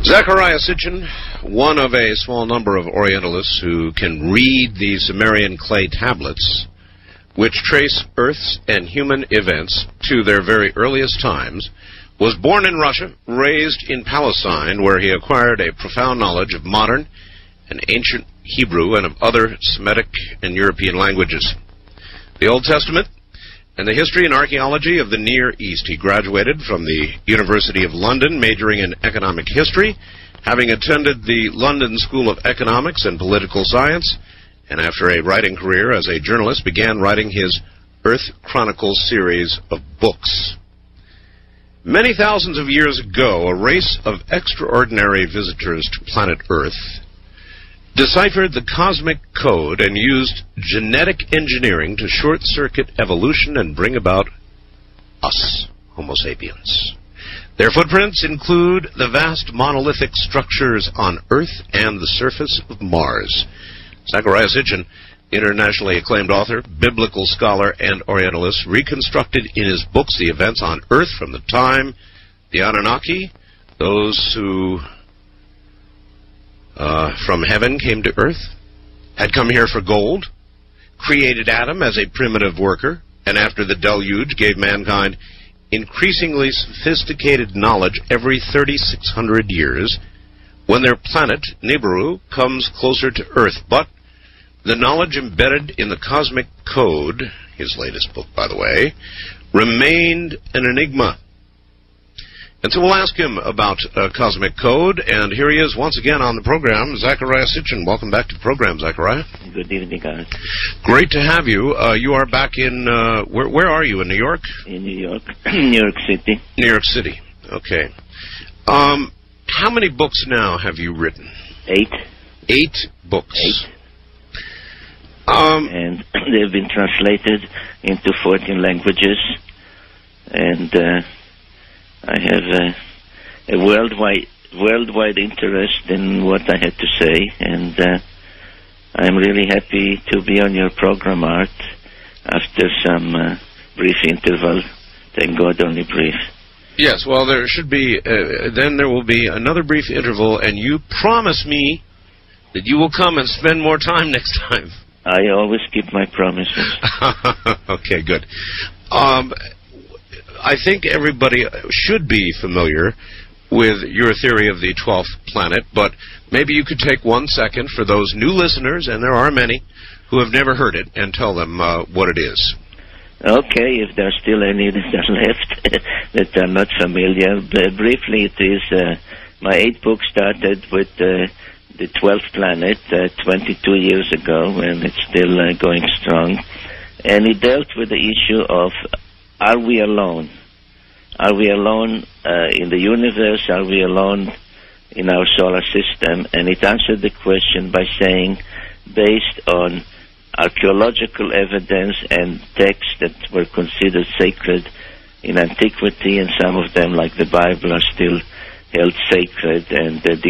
Zecharia Sitchin, one of a small number of Orientalists who can read the Sumerian clay tablets, which trace Earth's and human events to their very earliest times, was born in Russia, raised in Palestine, where he acquired a profound knowledge of modern and ancient Hebrew and of other Semitic and European languages, the Old Testament, and the history and archaeology of the Near East. He graduated from the University of London, majoring in economic history, having attended the London School of Economics and Political Science, and after a writing career as a journalist, began writing his Earth Chronicles series of books. Many thousands of years ago, a race of extraordinary visitors to planet Earth deciphered the cosmic code and used genetic engineering to short-circuit evolution and bring about us, Homo sapiens. Their footprints include the vast monolithic structures on Earth and the surface of Mars. Zecharia Sitchin, internationally acclaimed author, biblical scholar, and Orientalist, reconstructed in his books the events on Earth from the time the Anunnaki, those who from heaven came to Earth, had come here for gold, created Adam as a primitive worker, and after the deluge gave mankind increasingly sophisticated knowledge every 3,600 years, when their planet, Nibiru, comes closer to Earth. But the knowledge embedded in the cosmic code, his latest book, by the way, remained an enigma. And so we'll ask him about cosmic code, and here he is once again on the program, Zecharia Sitchin. Welcome back to the program, Zecharia. Good evening, guys. Great to have you. You are back in, where are you, in New York? In New York, New York City. New York City, okay. How many books now have you written? 8. 8 books. 8. And they've been translated into 14 languages, and I have a worldwide interest in what I had to say, and I'm really happy to be on your program, Art, after some brief interval. Thank God, only brief. Yes, well, there should be, then there will be another brief interval, and you promise me that you will come and spend more time next time. I always keep my promises. Okay, good. I think everybody should be familiar with your theory of the 12th planet, but maybe you could take 1 second for those new listeners, and there are many, who have never heard it, and tell them what it is. Okay, if there are still any that are left that are not familiar. Briefly, it is my 8th book started with the 12th planet 22 years ago, and it's still going strong. And it dealt with the issue of, are we alone? Are we alone in the universe? Are we alone in our solar system? And it answered the question by saying, based on archaeological evidence and texts that were considered sacred in antiquity, and some of them, like the Bible, are still held sacred, and